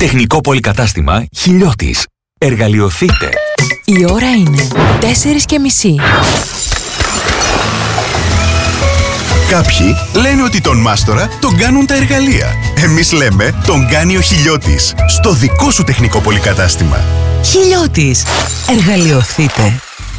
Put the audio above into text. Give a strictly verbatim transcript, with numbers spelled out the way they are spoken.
Τεχνικό πολυκατάστημα Χιλιώτης. Εργαλειοθείτε. Η ώρα είναι τέσσερις και μισή. Κάποιοι λένε ότι τον μάστορα τον κάνουν τα εργαλεία. Εμείς λέμε τον κάνει ο Χιλιώτης. Στο δικό σου τεχνικό πολυκατάστημα. Χιλιώτης. Εργαλειοθείτε.